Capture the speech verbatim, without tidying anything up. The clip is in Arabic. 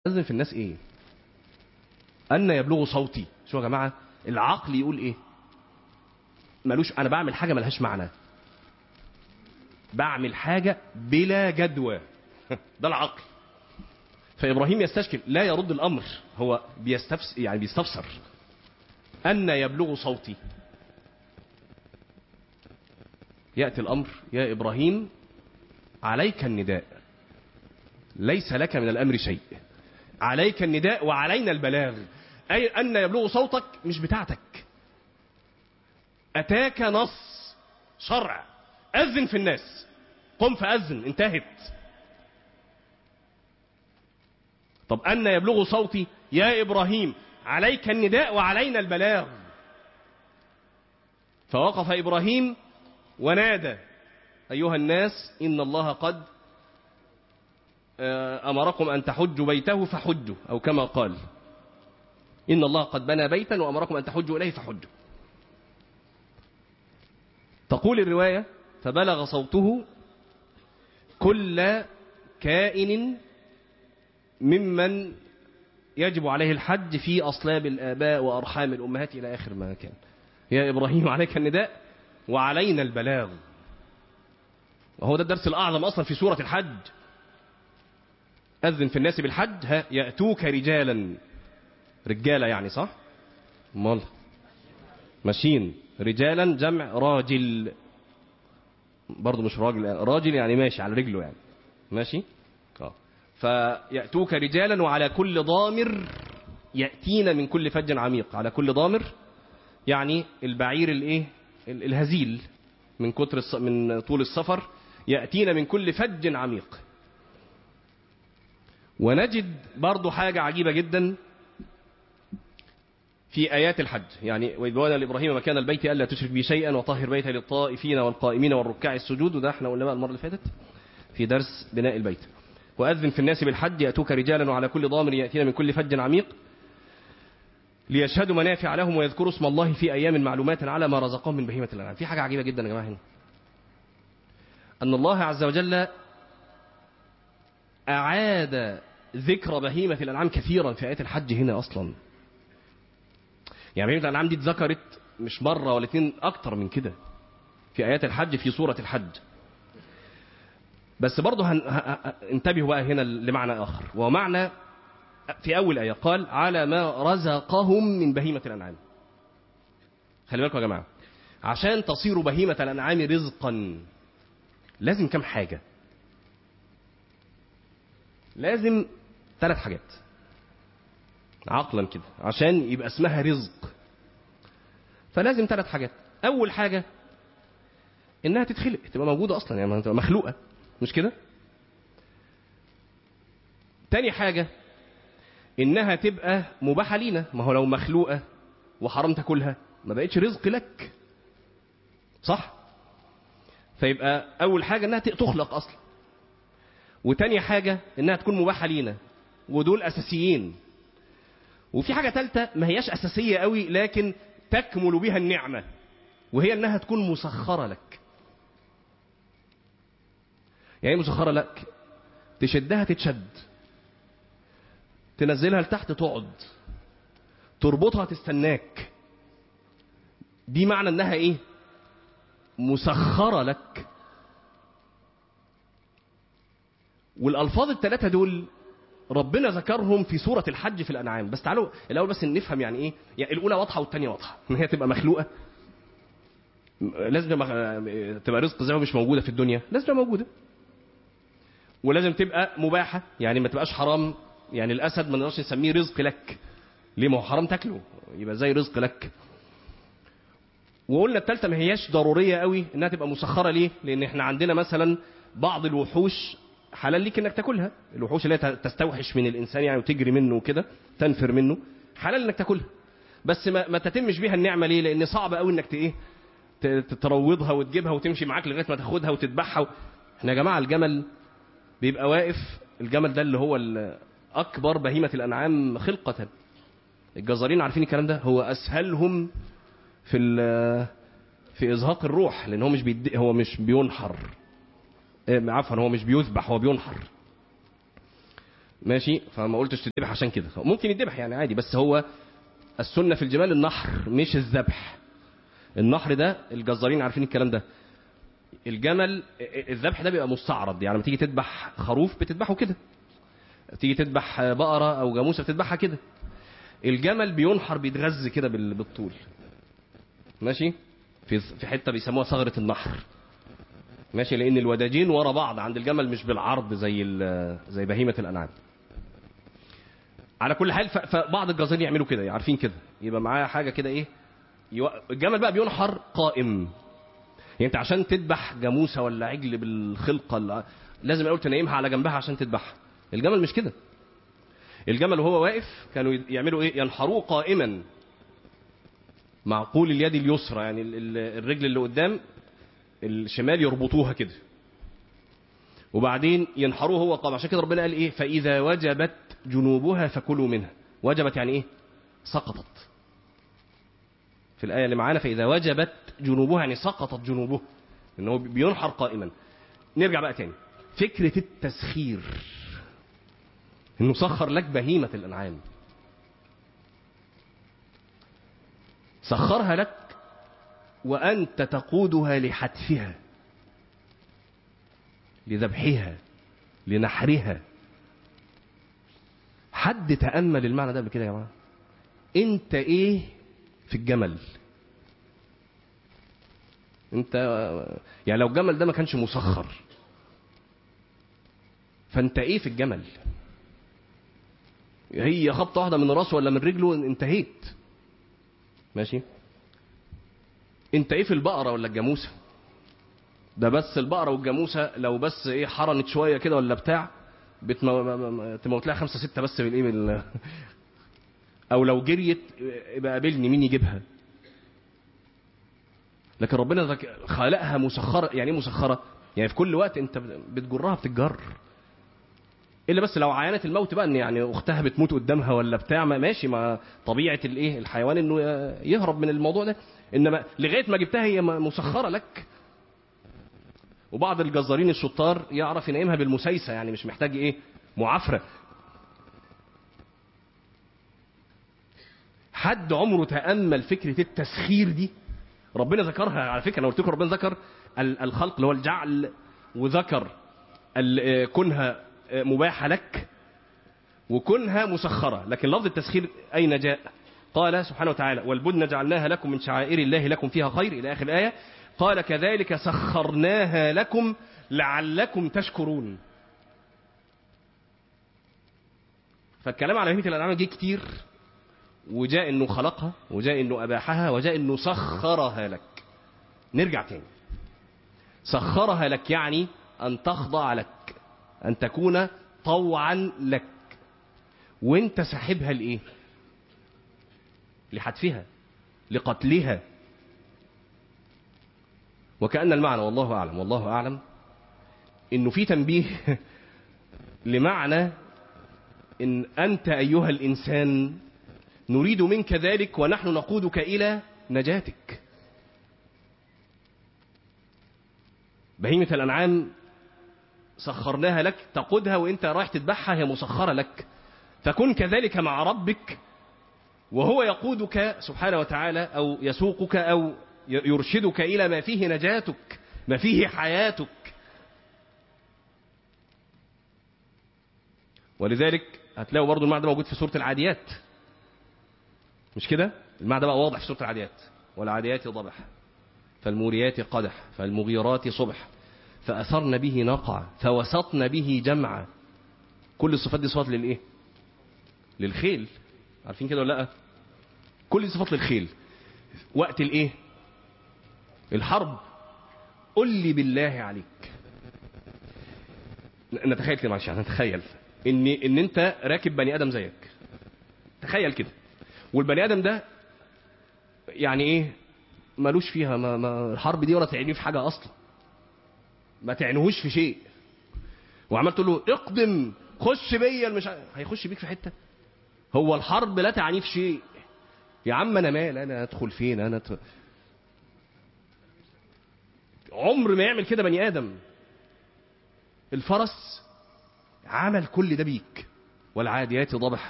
أذن في الناس إيه؟ أن يبلغ صوتي. شو يا جماعة؟ العقل يقول إيه؟ ملوش، أنا بعمل حاجة ملهاش معنى، بعمل حاجة بلا جدوى. ده العقل. فإبراهيم يستشكل، لا يرد الأمر، هو بيستفس يعني بيستفسر. أن يبلغ صوتي. يأتي الأمر، يا إبراهيم عليك النداء، ليس لك من الأمر شيء، عليك النداء وعلينا البلاغ. أي أن يبلغ صوتك مش بتاعتك، أتاك نص شرع، أذن في الناس، قم فأذن، انتهت. طب أن يبلغ صوتي يا إبراهيم عليك النداء وعلينا البلاغ. فوقف إبراهيم ونادى أيها الناس إن الله قد أمركم أن تحجوا بيته فحجوا، أو كما قال إن الله قد بنى بيتا وأمركم أن تحجوا إليه فحجوا. تقول الرواية فبلغ صوته كل كائن ممن يجب عليه الحج في أصلاب الآباء وأرحام الأمهات إلى آخر ما كان. يا إبراهيم عليك النداء وعلينا البلاغ. وهو ده الدرس الأعظم أصلا في سورة الحج. أذن في الناس بالحج ها يأتوك رجالا، رجالة يعني صح؟ مال ماشيين، رجالا جمع راجل، برضو مش راجل، راجل يعني ماشي على رجله يعني ماشي. اه فيأتوك رجالا وعلى كل ضامر يأتينا من كل فج عميق. على كل ضامر يعني البعير الايه الهزيل من كتر الص... من طول السفر، يأتينا من كل فج عميق. ونجد برضو حاجة عجيبة جدا في آيات الحج، يعني وإذ بوأنا لإبراهيم مكان البيت ألا تشرك بي شيئا وطهر بيتي للطائفين والقائمين والركع السجود. وده احنا قلنا بقى المرة اللي فاتت في درس بناء البيت. وأذن في الناس بالحج يأتوك رجالا وعلى كل ضامر يأتينا من كل فج عميق ليشهدوا منافع لهم ويذكروا اسم الله في أيام معلومات على ما رزقهم من بهيمة الأنعام. في حاجة عجيبة جدا يا جماعة هنا، أن الله عز وجل أعاد ذكر بهيمة الأنعام كثيرا في آيات الحج هنا أصلا. يعني بهيمة الأنعام دي اتذكرت مش مرة ولا اتنين، أكتر من كده في آيات الحج في سورة الحج. بس برضه هن... انتبهوا بقى هنا لمعنى آخر، ومعنى في أول آية قال على ما رزقهم من بهيمة الأنعام. خلي بالكم يا جماعة، عشان تصير بهيمة الأنعام رزقا لازم كم حاجة؟ لازم ثلاث حاجات عقلا كده عشان يبقى اسمها رزق. فلازم ثلاث حاجات. أول حاجة إنها تتخلق، تبقى موجودة أصلا، يعني تبقى مخلوقة، مش كده؟ تاني حاجة إنها تبقى مباحة لينا، ما هو لو مخلوقة وحرام تاكلها ما بقتش رزق لك، صح؟ فيبقى أول حاجة إنها تخلق أصلا. وتاني حاجة إنها تكون مباحة لينا، ودول أساسيين. وفي حاجة ثالثة ما هياش أساسية قوي لكن تكمل بها النعمة، وهي إنها تكون مسخرة لك. يعني مسخرة لك، تشدها تتشد، تنزلها لتحت تقعد، تربطها تستناك. دي معنى إنها إيه؟ مسخرة لك. والألفاظ الثلاثة دول ربنا ذكرهم في سورة الحج في الأنعام. بس تعالوا الأول بس نفهم يعني إيه. يعني الأولى واضحة والثانية واضحة، إن هي تبقى مخلوقة لازم تبقى رزق زي ما مش موجودة في الدنيا، لازم تبقى موجودة. ولازم تبقى مباحة، يعني ما تبقاش حرام. يعني الأسد ما نقدرش نسميه رزق لك، ليه؟ ما هو حرام تاكله، يبقى زي رزق لك. وقلنا الثالثة ما هياش ضرورية قوي إنها تبقى مسخرة. ليه؟ لأن إحنا عندنا مثلا بعض الوحوش حلال ليك انك تاكلها. الوحوش اللي تستوحش من الانسان يعني وتجري منه وكده، تنفر منه، حلال انك تاكلها. بس ما, ما تتمش بيها النعمه. ليه؟ لان صعب قوي انك ايه تروضها وتجيبها وتمشي معاك لغايه ما تاخدها وتذبحها. احنا يا جماعه الجمل بيبقى واقف، الجمل ده اللي هو اكبر بهيمه الانعام خلقه. الجزارين عارفين الكلام ده، هو اسهلهم في في ازهاق الروح، لان هو مش بيد... هو مش بينحر، عفوا هو مش بيذبح، هو بينحر. ماشي، فما قلتش تذبح عشان كده. ممكن يذبح يعني عادي، بس هو السنة في الجمال النحر مش الذبح. النحر ده الجزارين عارفين الكلام ده. الجمل الذبح ده بيبقى مستعرض، يعني لما تيجي تذبح خروف بتذبحه كده، تيجي تذبح بقرة أو جاموسة بتذبحها كده. الجمل بينحر بيتغذى كده بالطول، ماشي، في في حتة بيسموها ثغرة النحر، ماشي، لأن الوداجين ورا بعض عند الجمل مش بالعرض زي زي بهيمة الأنعام. على كل حال فبعض الجزارين يعملوا كده، عارفين كده، يبقى معاه حاجة كده إيه، الجمل بقى بينحر قائم. يعني انت عشان تذبح جاموسه ولا عجل بالخلقه لازم الاول تنيمها على جنبها عشان تذبحها. الجمل مش كده. الجمل وهو واقف كانوا يعملوا ايه؟ ينحروه قائما معقول اليد اليسرى، يعني الرجل اللي قدام الشمال يربطوها كده، وبعدين ينحروه هو قائم. عشان كده ربنا قال ايه؟ فاذا وجبت جنوبها فكلوا منها. وجبت يعني ايه؟ سقطت. في الآية اللي معانا فإذا وجبت جنوبها يعني سقطت جنوبه، إنه بينحر قائما. نرجع بقى تاني، فكرة التسخير، إنه سخر لك بهيمة الأنعام، سخرها لك وأنت تقودها لحتفها، لذبحها، لنحرها. حد تأمل المعنى ده قبل كده يا جماعة؟ أنت إيه في الجمل؟ انت يعني لو الجمل ده ما كانش مسخر فانت ايه في الجمل؟ هي خبطه واحده من راسه ولا من رجله انتهيت، ماشي. انت ايه في البقره ولا الجاموسه؟ ده بس البقره والجاموسه لو بس ايه حرنت شويه كده ولا بتاع تموت لها خمسه سته بس بالايه بال... او لو جريت يبقى قابلني مين يجيبها. لكن ربنا خلقها مسخرة. يعني ايه مسخرة؟ يعني في كل وقت انت بتجرها بتتجر، الا بس لو عينت الموت بقى ان يعني اختها بتموت قدامها ولا بتاع، ما ماشي، ما طبيعة الايه الحيوان انه يهرب من الموضوع ده، انما لغاية ما جبتها هي مسخرة لك. وبعض الجزارين الشطار يعرف ينقمها بالمسيسة، يعني مش محتاج ايه معافرة. حد عمره تأمل فكرة التسخير دي؟ ربنا ذكرها على فكرة. انا قلت لكم ربنا ذكر الخلق اللي هو الجعل، وذكر كونها مباحة لك وكونها مسخرة. لكن لفظ التسخير أين جاء؟ قال سبحانه وتعالى والبدن جعلناها لكم من شعائر الله لكم فيها خير إلى آخر الآية. قال كذلك سخرناها لكم لعلكم تشكرون. فالكلام على بهيمة الأنعام جه كتير، وجاء انه خلقها، وجاء انه اباحها، وجاء انه سخرها لك. نرجع تاني، سخرها لك يعني ان تخضع لك، ان تكون طوعا لك، وانت ساحبها لايه؟ لحتفها، لقتلها. وكأن المعنى والله اعلم والله اعلم انه في تنبيه لمعنى ان انت ايها الانسان نريد منك ذلك ونحن نقودك إلى نجاتك. بهيمة الأنعام سخرناها لك تقودها، وإنت رايح تذبحها هي مسخرة لك. فكن كذلك مع ربك وهو يقودك سبحانه وتعالى، أو يسوقك أو يرشدك إلى ما فيه نجاتك، ما فيه حياتك. ولذلك هتلاقوا برضو المعنى ده موجود في سورة العاديات، مش كده؟ المعنى ده بقى واضح في سورة العاديات. والعاديات ضبح فالموريات قدح فالمغيرات صبح فأثرن به نقع فوسطن به جمع. كل الصفات دي صفات للإيه؟ للخيل. عارفين كده ولا لا؟ كل الصفات للخيل. وقت الإيه؟ الحرب. قل لي بالله عليك، نتخيل كده، معلش نتخيل ان ان انت راكب بني ادم زيك، تخيل كده، والبني ادم ده يعني ايه مالوش فيها، ما, ما الحرب دي ولا تعنيه في حاجه اصلا، ما تعنيهوش في شيء، وعمال تقول له اقدم خش بيا، مش هيخش بيك في حته. هو الحرب لا تعنيه في شيء. يا عم انا مال، انا ادخل فين انا ت... عمر ما يعمل كده بني ادم. الفرس عمل كل ده بيك، والعاديات ضبحا